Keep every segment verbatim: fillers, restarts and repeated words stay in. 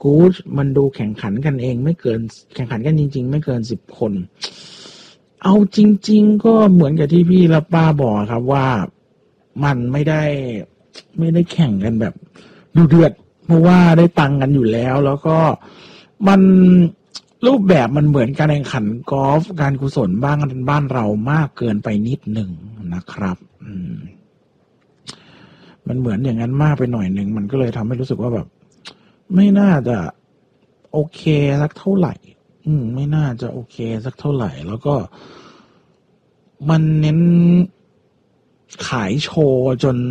กู๊ดมันดูแข่งขันกันเองไม่เกินแข่งขันกันจริงๆไม่เกินสิบคนเอาจริงๆก็เหมือนกับที่พี่และป้าบอกครับว่ามันไม่ได้ไม่ได้แข่งกันแบบดูเดือดเพราะว่าได้ตังค์กันอยู่แล้วแล้วก็มันรูปแบบมันเหมือนการแข่งขันกอล์ฟการกุศลบ้างบ้านเรามากเกินไปนิดหนึ่งนะครับอืมมันเหมือนอย่างนั้นมากไปหน่อยหนึ่งมันก็เลยทำให้รู้สึกว่าแบบไม่น่าจะโอเคสักเท่าไหร่อืมไม่น่าจะโอเคสักเท่าไหร่แล้วก็มันเน้นขายโชว์จน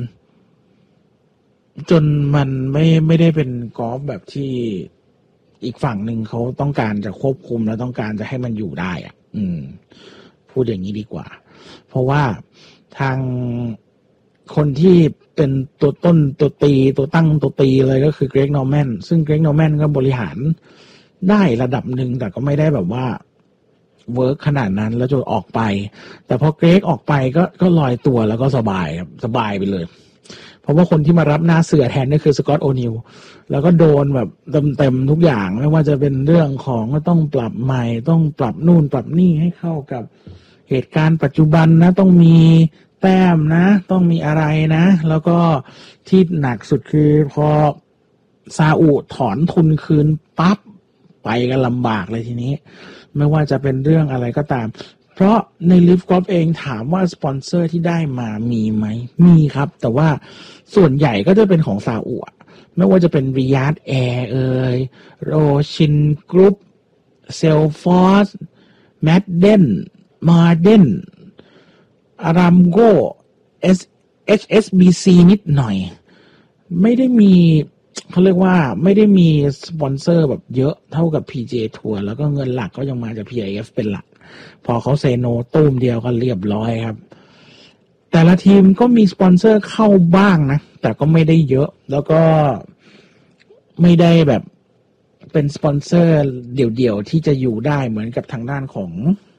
จนมันไม่ไม่ได้เป็นกอล์ฟแบบที่อีกฝั่งหนึ่งเขาต้องการจะควบคุมแล้วต้องการจะให้มันอยู่ได้อ่ะอืมพูดอย่างนี้ดีกว่าเพราะว่าทางคนที่เป็นตัวต้นตัวตีตัวตั้งตัวตีเลยก็คือเกรกนอร์แมนซึ่งเกรกนอร์แมนก็บริหารได้ระดับหนึ่งแต่ก็ไม่ได้แบบว่าเวิร์กขนาดนั้นแล้วจนออกไปแต่พอเกรกออกไปก็ก็ลอยตัวแล้วก็สบายครับสบายไปเลยเพราะว่าคนที่มารับหน้าเสือแทนนี่คือสกอตต์โอนิลแล้วก็โดนแบบเต็มๆทุกอย่างไม่ว่าจะเป็นเรื่องของก็ต้องปรับใหม่ต้องปรับนู่นปรับนี่ให้เข้ากับเหตุการณ์ปัจจุบันนะต้องมีแต้มนะต้องมีอะไรนะแล้วก็ที่หนักสุดคือพอซาอุถอนทุนคืนปั๊บไปกันลำบากเลยทีนี้ไม่ว่าจะเป็นเรื่องอะไรก็ตามเพราะในลิฟกอล์ฟเองถามว่าสปอนเซอร์ที่ได้มามีไหมมีครับแต่ว่าส่วนใหญ่ก็จะเป็นของซาอุไม่ว่าจะเป็นริยาดแอร์เอยโรชินกรุ๊ปเซลฟอร์สแมดเดนมาเดนอารามโก เอช เอส บี ซี นิดหน่อยไม่ได้มีเขาเรียกว่าไม่ได้มีสปอนเซอร์แบบเยอะเท่ากับ พี จี เอ ทัวร์แล้วก็เงินหลักก็ยังมาจาก พี ไอ เอฟ เป็นหลักพอเขาเซโนตุ้มเดียวก็เรียบร้อยครับแต่ละทีมก็มีสปอนเซอร์เข้าบ้างนะแต่ก็ไม่ได้เยอะแล้วก็ไม่ได้แบบเป็นสปอนเซอร์เดี่ยวๆที่จะอยู่ได้เหมือนกับทางด้านของ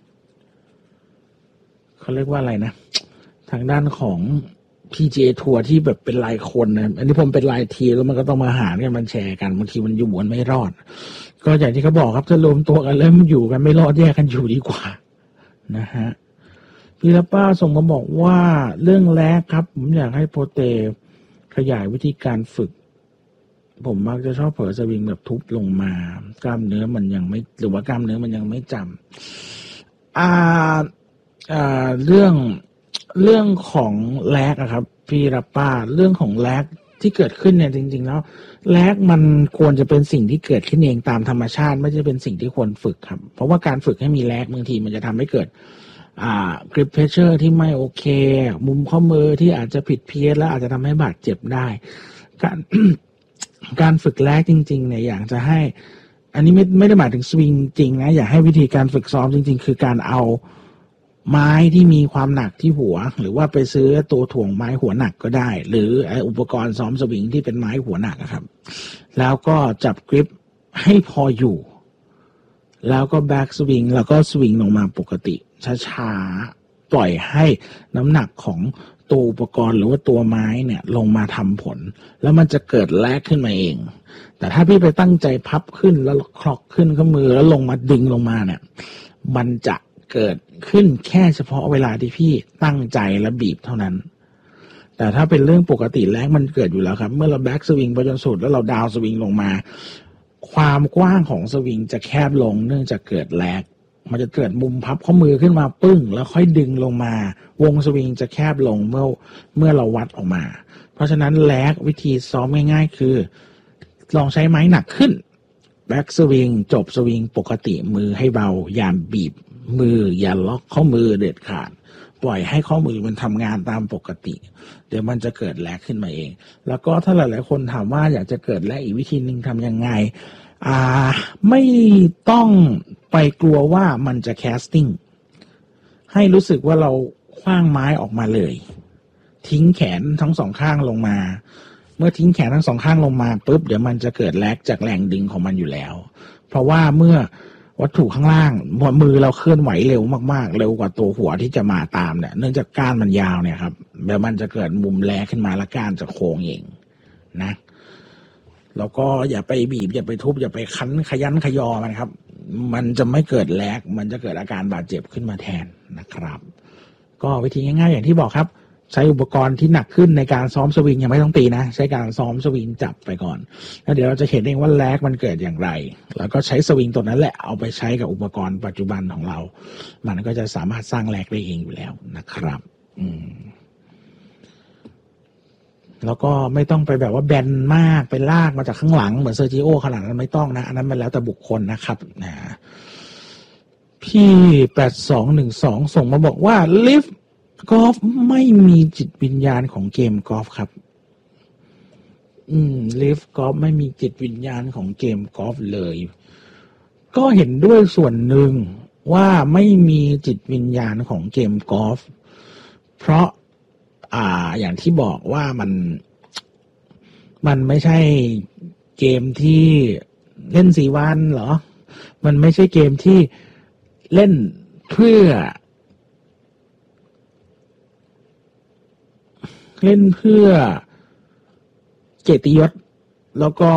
เขาเรียกว่าอะไรนะทางด้านของ พี จี เอ ทัวร์ที่แบบเป็นรายคนนะอันนี้ผมเป็นรายทีแล้วมันก็ต้องมาหารกันมันแชร์กันบางทีมันอยู่มันไม่รอดก็อย่างที่เขาบอกครับถ้ารวมตัวกันแล้วมันอยู่กันไม่รอดแยกกันอยู่ดีกว่านะฮะพี่ละป้าส่งมาบอกว่าเรื่องแรกครับผมอยากให้โปรเตขยายวิธีการฝึกผมมักจะชอบเผลอสวิงแบบทุบลงมากล้ามเนื้อมันยังไม่หรือว่ากล้ามเนื้อมันยังไม่จำอ่าอ่าเรื่องเรื่องของแลกอะครับพี่รับป้าเรื่องของแลกที่เกิดขึ้นเนี่ยจริงๆแล้วแลกมันควรจะเป็นสิ่งที่เกิดขึ้นเองตามธรรมชาติไม่ใช่เป็นสิ่งที่ควรฝึกครับเพราะว่าการฝึกให้มีแลกบางทีมันจะทำให้เกิดอ่ากริปเพรสเชอร์ที่ไม่โอเคมุมข้อมือที่อาจจะผิดเพี้ยนแล้วอาจจะทำให้บาดเจ็บได้การ การฝึกแลกจริงๆเนี่ยอยากจะให้อันนี้ไม่ไม่ได้หมายถึงสวิงจริงนะอยากให้วิธีการฝึกซ้อมจริงๆคือการเอาไม้ที่มีความหนักที่หัวหรือว่าไปซื้อตัวถ่วงไม้หัวหนักก็ได้หรืออุปกรณ์ซ้อมสวิงที่เป็นไม้หัวหนักครับแล้วก็จับกริปให้พออยู่แล้วก็แบ็กสวิงแล้วก็สวิงลงมาปกติช้าๆปล่อยให้น้ำหนักของตัวอุปกรณ์หรือว่าตัวไม้เนี่ยลงมาทำผลแล้วมันจะเกิดแลกขึ้นมาเองแต่ถ้าพี่ไปตั้งใจพับขึ้นแล้วคลอกขึ้นข้อมือแล้วลงมาดึงลงมาเนี่ยมันจะเกิดขึ้นแค่เฉพาะเวลาที่พี่ตั้งใจและบีบเท่านั้นแต่ถ้าเป็นเรื่องปกติแลกมันเกิดอยู่แล้วครับเมื่อเราแบ็กสวิงไปจนสุดแล้วเราดาวสวิงลงมาความกว้างของสวิงจะแคบลงเนื่องจากเกิดแลกมันจะเกิดมุมพับข้อมือขึ้นมาปึ้งแล้วค่อยดึงลงมาวงสวิงจะแคบลงเมื่อเมื่อเราวัดออกมาเพราะฉะนั้นแลกวิธีซ้อมง่ายๆคือลองใช้ไม้หนักขึ้นแบ็กสวิงจบสวิงปกติมือให้เบาอย่าบีบมืออย่าล็อกข้อมือเด็ดขาดปล่อยให้ข้อมือมันทำงานตามปกติเดี๋ยวมันจะเกิดแลกขึ้นมาเองแล้วก็ถ้าหลายๆคนถามว่าอยากจะเกิดแลกอีกวิธีหนึ่งทำยังไงอ่าไม่ต้องไปกลัวว่ามันจะแคสติ้งให้รู้สึกว่าเราขว้างไม้ออกมาเลยทิ้งแขนทั้งสองข้างลงมาเมื่อทิ้งแขนทั้งสองข้างลงมาปุ๊บเดี๋ยวมันจะเกิดแลกจากแรงดึงของมันอยู่แล้วเพราะว่าเมื่อวัตถุข้างล่างมือเราเคลื่อนไหวเร็วมากๆเร็วกว่าตัวหัวที่จะมาตามเนี่ยเนื่องจากก้านมันยาวเนี่ยครับแล้วมันจะเกิดมุมแลกขึ้นมาและก้านจะโค้งเองนะแล้วก็อย่าไปบีบอย่าไปทุบอย่าไปคั้นขยันขยอมันครับมันจะไม่เกิดแลกมันจะเกิดอาการบาดเจ็บขึ้นมาแทนนะครับก็วิธีง่ายๆอย่างที่บอกครับใช้อุปกรณ์ที่หนักขึ้นในการซ้อมสวิงยังไม่ต้องตีนะใช้การซ้อมสวิงจับไปก่อนแล้วเดี๋ยวเราจะเห็นเองว่าแลกมันเกิดอย่างไรแล้วก็ใช้สวิงตัวนั้นแหละเอาไปใช้กับอุปกรณ์ปัจจุบันของเรามันก็จะสามารถสร้างแลกได้เองอยู่แล้วนะครับอืมแล้วก็ไม่ต้องไปแบบว่าแบนมากไปลากมาจากข้างหลังเหมือนเซอร์จิโอขนาดนั้นไม่ต้องนะอันนั้นมันแล้วแต่บุคคลนะครับนะพี่แปดสองหนึ่งสองส่งมาบอกว่าลิฟกอล์ฟไม่มีจิตวิญญาณของเกมกอล์ฟครับอืมลิฟกอล์ฟไม่มีจิตวิญญาณของเกมกอล์ฟเลยก็เห็นด้วยส่วนหนึ่งว่าไม่มีจิตวิญญาณของเกมกอล์ฟเพราะอ่าอย่างที่บอกว่ามันมันไม่ใช่เกมที่เล่นสี่วันเหรอมันไม่ใช่เกมที่เล่นเพื่อเล่นเพื่อเกียรติยศแล้วก็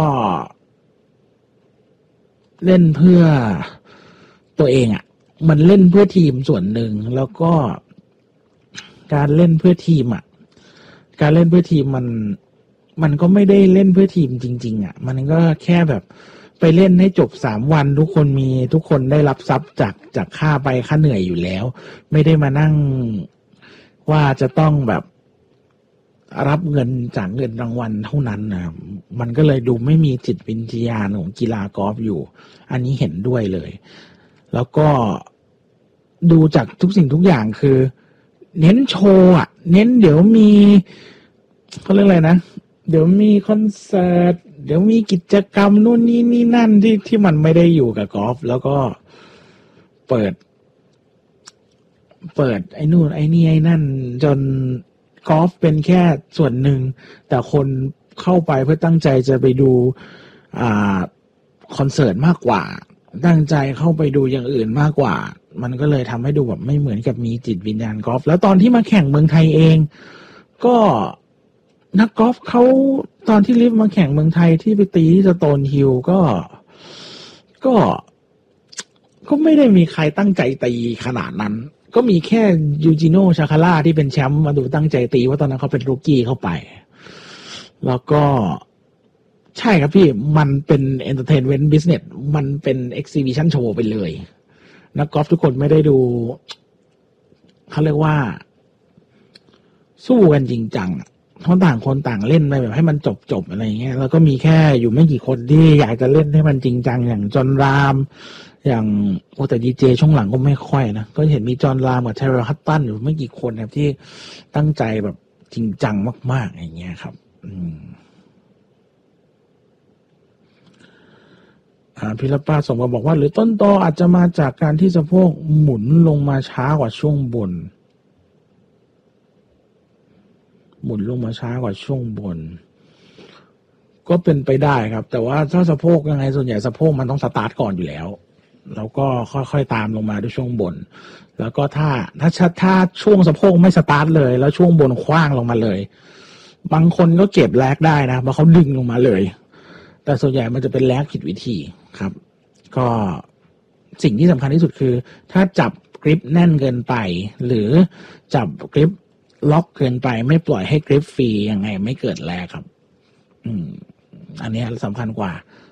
เล่นเพื่อตัวเองอ่ะมันเล่นเพื่อทีมส่วนหนึ่งแล้วก็การเล่นเพื่อทีมอ่ะการเล่นเพื่อทีมมันมันก็ไม่ได้เล่นเพื่อทีมจริงๆอ่ะมันก็แค่แบบไปเล่นให้จบสามวันทุกคนมีทุกคนได้รับทรัพย์จากจากค่าไปค่าเหนื่อยอยู่แล้วไม่ได้มานั่งว่าจะต้องแบบรับเงินจากเงินรางวัลเท่านั้นนะมันก็เลยดูไม่มีจิตวิญญาณของกีฬากอล์ฟอยู่อันนี้เห็นด้วยเลยแล้วก็ดูจากทุกสิ่งทุกอย่างคือเน้นโชว์อ่ะเน้นเดี๋ยวมีเขาเรียกอะไรนะเดี๋ยวมีคอนเสิร์ตเดี๋ยวมีกิจกรรมนู่นนี่นี่นั่นที่ที่มันไม่ได้อยู่กับกอล์ฟแล้วก็เปิดเปิดไอ้นู่นไอ้นี่ไอ้นั่นจนกอล์ฟเป็นแค่ส่วนหนึ่งแต่คนเข้าไปเพื่อตั้งใจจะไปดูอ่าคอนเสิร์ตมากกว่าตั้งใจเข้าไปดูอย่างอื่นมากกว่ามันก็เลยทำให้ดูแบบไม่เหมือนกับมีจิตวิญญาณกอล์ฟแล้วตอนที่มาแข่งเมืองไทยเองก็นักกอล์ฟเขาตอนที่ลิฟต์มาแข่งเมืองไทยที่ไปตีที่สโตนฮิลล์ก็ก็ก็ไม่ได้มีใครตั้งใจตีขนาดนั้นก็มีแค่ยูจิโน่ชาคาร่าที่เป็นแชมป์มาดูตั้งใจตีว่าตอนนั้นเขาเป็นรูกี้เข้าไปแล้วก็ใช่ครับพี่มันเป็นเอนเตอร์เทนเมนต์บิสเนสมันเป็นเอ็กซิบิชันโชว์ไปเลยนักกอล์ฟทุกคนไม่ได้ดูเขาเรียกว่าสู้กันจริงจังเพราะต่างคนต่างเล่นไปแบบให้มันจบจบอะไรอย่างเงี้ยแล้วก็มีแค่อยู่ไม่กี่คนที่อยากจะเล่นให้มันจริงจังอย่างจอห์นรามอย่างโอ้แต่ดีเจช่วงหลังก็ไม่ค่อยนะก็เห็นมีจอห์นรามกับเทเรลฮัตตันอยู่ไม่กี่คนครับที่ตั้งใจแบบจริงจังมากๆอย่างเงี้ยครับอืมอ่าพิรป้าส่งมาบอกว่าหรือต้นตออาจจะมาจากการที่สะโพกหมุนลงมาช้ากว่าช่วงบนหมุนลงมาช้ากว่าช่วงบนก็เป็นไปได้ครับแต่ว่าถ้าสะโพกยังไงส่วนใหญ่สะโพกมันต้องสตาร์ทก่อนอยู่แล้วแล้วก็ค่อยๆตามลงมาด้วยช่วงบนแล้วก็ถ้าถ้าถ้าช่วงสะโพกไม่สตาร์ทเลยแล้วช่วงบนคว้างลงมาเลยบางคนก็เก็บแลกได้นะเพราะเขาดึงลงมาเลยแต่ส่วนใหญ่มันจะเป็นแลกผิดวิธีครับก็สิ่งที่สำคัญที่สุดคือถ้าจับกริปแน่นเกินไปหรือจับกริปล็อกเกินไปไม่ปล่อยให้กริปฟรียังไงไม่เกิดแลกครับอืมอันนี้สำคัญกว่า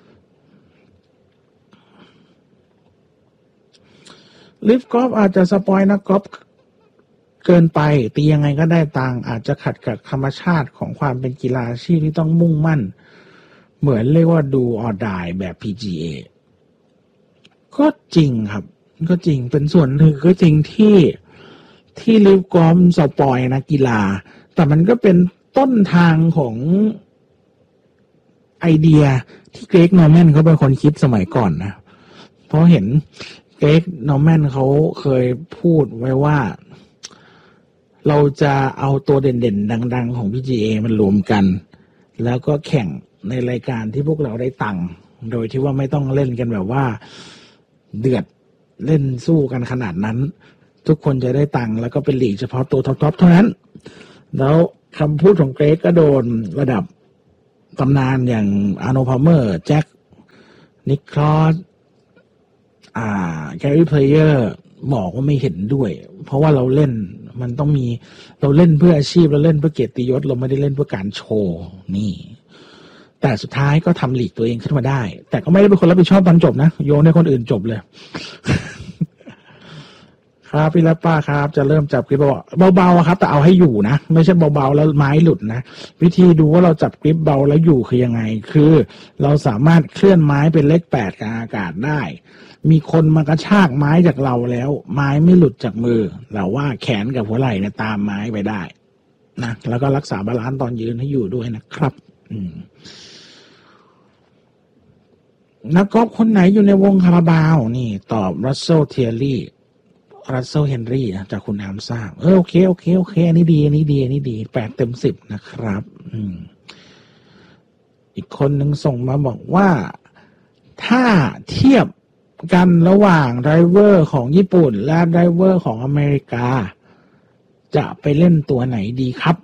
ลิฟกอล์ฟอาจจะสปอยนักกอล์ฟเกินไปตียังไงก็ได้ตังอาจจะขัดกับธรรมชาติของความเป็นกีฬาอาชีพที่ต้องมุ่งมั่นเหมือนเรียกว่าดูออดายแบบ พี จี เอ ก็จริงครับก็จริงเป็นส่วนหนึ่งก็จริงที่ที่ลิฟกอล์ฟสปอยนักกีฬาแต่มันก็เป็นต้นทางของไอเดียที่เกรกนอร์แมนเขาเป็นคนคิดสมัยก่อนนะเพราะเห็นเกรกนอร์แมนเขาเคยพูดไว้ว่าเราจะเอาตัวเด่นๆดังๆของ พี จี เอ มันรวมกันแล้วก็แข่งในรายการที่พวกเราได้ตังค์โดยที่ว่าไม่ต้องเล่นกันแบบว่าเดือดเล่นสู้กันขนาดนั้นทุกคนจะได้ตังค์แล้วก็เป็นลีกเฉพาะตัวท็อปๆเท่านั้นแล้วคำพูดของเกรกก็โดนระดับตำนานอย่างอาร์โน พาลเมอร์แจ็คนิคลอสอ่าแกรี่เพลเยอร์บอกว่าไม่เห็นด้วยเพราะว่าเราเล่นมันต้องมีเราเล่นเพื่ออาชีพเราเล่นเพื่อเกียรติยศเราไม่ได้เล่นเพื่อการโชว์นี่แต่สุดท้ายก็ทำลีกตัวเองขึ้นมาได้แต่ก็ไม่ได้เป็นคนรับผิดชอบตอนจบนะโยนให้คนอื่นจบเลย ครับพี่และป้าครับจะเริ่มจับกริปเบาๆครับแต่เอาให้อยู่นะไม่ใช่เบาๆแล้วไม้หลุดนะวิธีดูว่าเราจับกริปเบาแล้วอยู่คือยังไงคือเราสามารถเคลื่อนไม้เป็นเลขแปดกลางอากาศได้มีคนมากระชากไม้จากเราแล้วไม้ไม่หลุดจากมือแต่ว่าแขนกับหัวไหล่เนี่ยตามไม้ไปได้นะแล้วก็รักษาบาลานซ์ตอนยืนให้อยู่ด้วยนะครับอืมนักกอล์ฟคนไหนอยู่ในวงคาราบาวนี่ตอบรัสเซลเทียรี่รัสเซลเฮนรี่นะจากคุณอามทราบเออโอเคโอเคโอเคอันนี้ดีอันนี้ดีอันนี้ดีแปดเต็มสิบนะครับอืมอีกคนหนึ่งส่งมาบอกว่าถ้าเทียบกันระหว่างไดรเวอร์ของญี่ปุ่นและไดรเวอร์ของอเมริกาจะไปเล่นตัวไหนดีครับ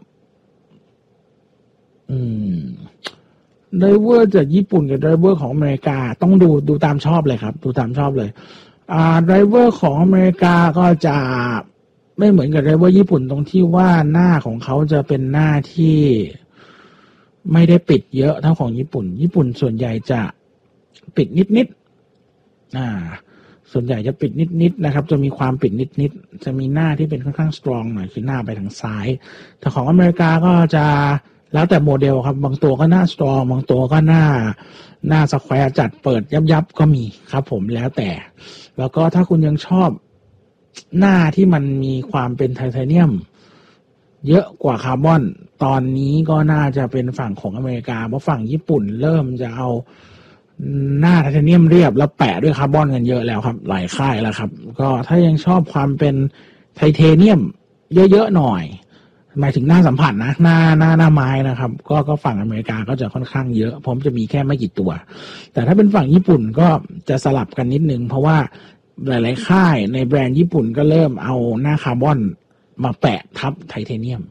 อืมไดรเวอร์จากญี่ปุ่นกับไดรเวอร์ของอเมริกาต้องดูดูตามชอบเลยครับดูตามชอบเลยอ่าไดรเวอร์ของอเมริกาก็จะไม่เหมือนกับไดรเวอร์ญี่ปุ่นตรงที่ว่าหน้าของเขาจะเป็นหน้าที่ไม่ได้ปิดเยอะเท่าของญี่ปุ่นญี่ปุ่นส่วนใหญ่จะปิดนิดๆอ่าส่วนใหญ่จะปิดนิดๆนะครับจะมีความปิดนิดๆจะมีหน้าที่เป็นค่อนข้างสตรองหน่อยคือหน้าไปทางซ้ายแต่ของอเมริกาก็จะแล้วแต่โมเดลครับบางตัวก็หน้าสตรองบางตัวก็หน้าหน้าสแควร์จัดเปิดยับๆก็มีครับผมแล้วแต่แล้วก็ถ้าคุณยังชอบหน้าที่มันมีความเป็นไทเทเนียมเยอะกว่าคาร์บอนตอนนี้ก็น่าจะเป็นฝั่งของอเมริกาเพราะฝั่งญี่ปุ่นเริ่มจะเอาหน้าไทเทเนียมเรียบแล้วแปะด้วยคาร์บอนกันเยอะแล้วครับหลายค่ายแล้วครับก็ถ้ายังชอบความเป็นไทเทเนียมเยอะๆหน่อยหมายถึงหน้าสัมผัสนะหน้าหน้าหน้าไม้นะครับก็ก็ฝั่งอเมริกาก็จะค่อนข้างเยอะผมจะมีแค่ไม่กี่ตัวแต่ถ้าเป็นฝั่งญี่ปุ่นก็จะสลับกันนิดนึงเพราะว่าหลายๆค่ายในแบรนด์ญี่ปุ่นก็เริ่มเอาหน้าคาร์บอนมาแปะทับไทเทเนียม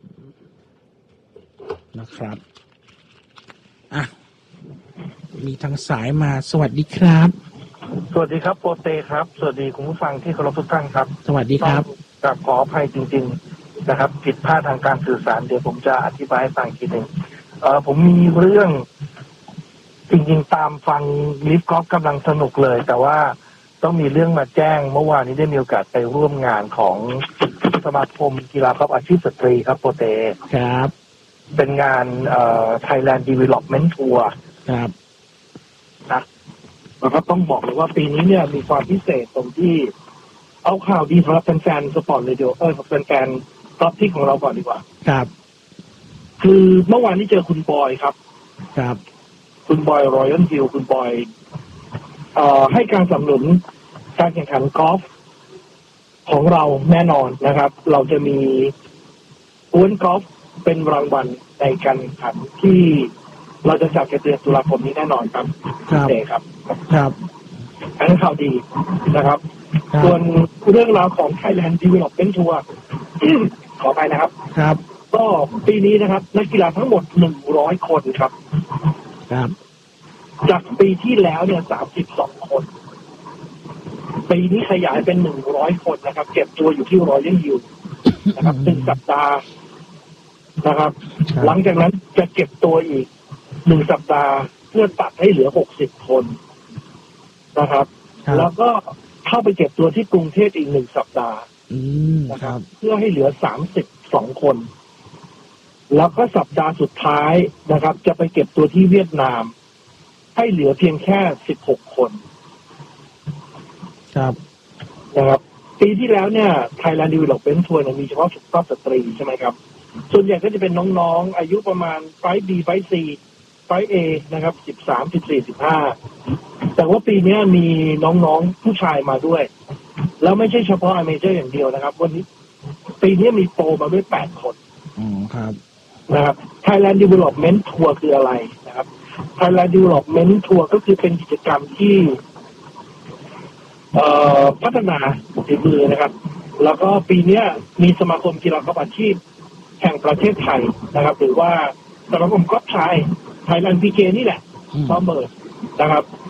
นะครับอ่ะมีทางสายมาสวัสดีครับสวัสดีครับโปเต้ครับสวัสดีคุณผู้ฟังที่เคารพทุกท่านครับสวัสดีครับกราบขออภัยจริงๆนะครับผิดพลาดทางการสื่อสารเดี๋ยวผมจะอธิบายให้ฟังอีกทีหนึ่งเอ่อผมมีเรื่องจริงๆตามฟังลิฟกอล์ฟกำลังสนุกเลยแต่ว่าต้องมีเรื่องมาแจ้งเมื่อวานนี้ได้มีโอกาสไปร่วมงานของสมาคมกีฬากอล์ฟอาชีพสตรีครับโปเต้ครับเป็นงานเอ่อ Thailand Development Tour ครับนะแล้วก็ต้องบอกเลยว่าปีนี้เนี่ยมีความพิเศษตรงที่เอาข่าวดีสำหรับแฟนๆสปอร์ตเรดิโอเออแฟนๆกอล์ฟที่ของเราก่อนดีกว่าครับคือเมื่อวานนี้เจอคุณบอยครับครับคุณบอยรอยัลฮิลคุณบอยเอ่อให้การสนับสนุนการแข่งขันกอล์ฟของเราแน่นอนนะครับเราจะมีอ้วนกอล์ฟเป็นรางวัลในการแข่งขันที่เราจะจัดกันเดือนตุลาคมนี้แน่นอนครับครับครับครับอันนี้ข่าวดีนะครับส่วนเรื่องราวของ Thailand Development Tour ขอไปนะครับครับก็ปีนี้นะครับนักกีฬาทั้งหมดหนึ่งร้อยคนครับครับจากปีที่แล้วเนี่ยสามสิบสองคนปีนี้ขยายเป็นหนึ่งร้อยคนนะครับเก็บตัวอยู่ที่รอยัลฮิลนะครับหนึ่งสัปดาห์นะครับหลังจากนั้นจะเก็บตัวอีกหนึ่งสัปดาห์เพื่อตัดให้เหลือหกสิบคนนะครับแล้วก็เข้าไปเก็บตัวที่กรุงเทพอีกหนึ่งสัปดาห์นะครับเพื่อให้เหลือสามสิบสองคนแล้วก็สัปดาห์สุดท้ายนะครับจะไปเก็บตัวที่เวียดนามให้เหลือเพียงแค่สิบหกคนครับนะครับปีที่แล้วเนี่ย Thailand Development Tour เนี่ยมีเฉพาะสุภาพสตรีใช่ไหมครับส่วนใหญ่ก็จะเป็นน้องๆอายุประมาณไฟบี ไฟซีไฟเอนะครับสิบสาม สิบสี่ สิบห้าแต่ว่าปีนี้มีน้องๆผู้ชายมาด้วยแล้วไม่ใช่เฉพาะอเมเจอร์อย่างเดียวนะครับวันนี้ปีนี้มีโปรมาด้วยแปดคนอ๋อครับนะครับ Thailand Development Tour คืออะไรนะครับ Thailand Development Tour ก็คือเป็นกิจกรรมที่เอ่อพัฒนาฝีมือนะครับแล้วก็ปีนี้มีสมาคมกีฬากอล์ฟอาชีพแห่งประเทศไทยนะครับหรือว่าสมาคมกอล์ฟไทยไทยแลนด์พีเคนี่แหละอืมซอมเมอร์นะครับ